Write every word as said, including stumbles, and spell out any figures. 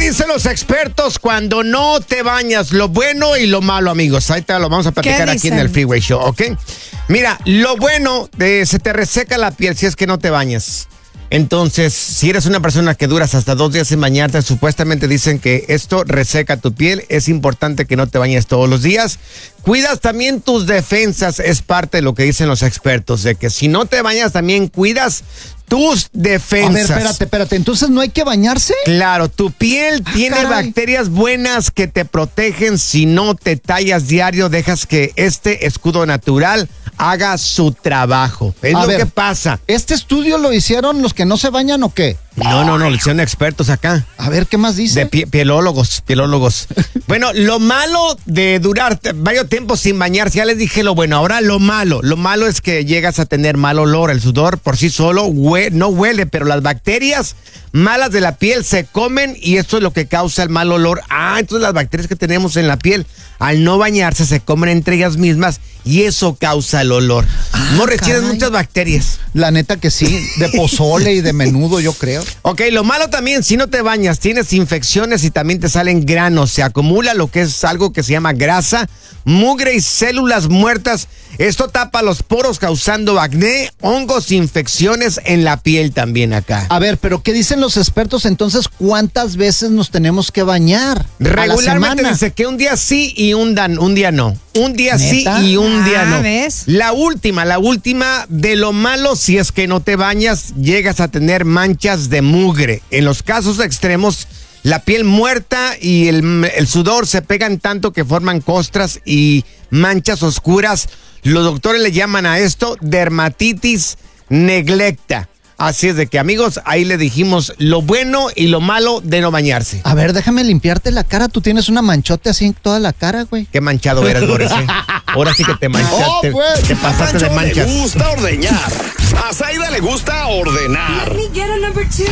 dicen los expertos cuando no te bañas? Lo bueno y lo malo, amigos. Ahí te lo vamos a platicar aquí en el Freeway Show, ¿ok? Mira, lo bueno, de, se te reseca la piel si es que no te bañas. Entonces, si eres una persona que duras hasta dos días sin bañarte, supuestamente dicen que esto reseca tu piel. Es importante que no te bañes todos los días. Cuidas también tus defensas, es parte de lo que dicen los expertos, de que si no te bañas también cuidas tus defensas. A ver, espérate, espérate, ¿entonces no hay que bañarse? Claro, tu piel Ah, tiene caray. bacterias buenas que te protegen si no te tallas diario, dejas que este escudo natural haga su trabajo. Es A lo ver, que pasa. ¿Este estudio lo hicieron los que no se bañan o qué? No, no, no, lo hicieron expertos acá. A ver, ¿qué más dice? De pie- pielólogos, pielólogos. Bueno, lo malo de durar t- varios tiempos sin bañarse, ya les dije lo bueno. Ahora lo malo, lo malo es que llegas a tener mal olor. El sudor por sí solo hue- no huele, pero las bacterias malas de la piel se comen y esto es lo que causa el mal olor. Ah, entonces las bacterias que tenemos en la piel, al no bañarse, se comen entre ellas mismas y eso causa el olor. Ah, Morris, tienes caray. muchas bacterias. La neta que sí, de pozole y de menudo, yo creo. Ok, lo malo también, si no te bañas, tienes infecciones y también te salen granos. Se acumula lo que es algo que se llama grasa, mugre y células muertas. Esto tapa los poros causando acné, hongos, infecciones en la piel también acá. A ver, pero ¿qué dicen los expertos entonces? ¿Cuántas veces nos tenemos que bañar a la Regularmente semana? dice que un día sí y un, dan, un día no. Un día ¿Neta? sí y un día Ah, no. ¿ves? La última, la última de lo malo, si es que no te bañas, llegas a tener manchas de mugre. En los casos extremos, la piel muerta y el, el sudor se pegan tanto que forman costras y manchas oscuras. Los doctores le llaman a esto dermatitis neglecta. Así es de que, amigos, ahí le dijimos lo bueno y lo malo de no bañarse. A ver, déjame limpiarte la cara. Tú tienes una manchote así en toda la cara, güey. Qué manchado eres, Boris. ¿eh? Ahora sí que te manchaste. Oh, pues. Te pasaste de Pancho manchas. le gusta ordeñar. A Zaida le gusta ordenar.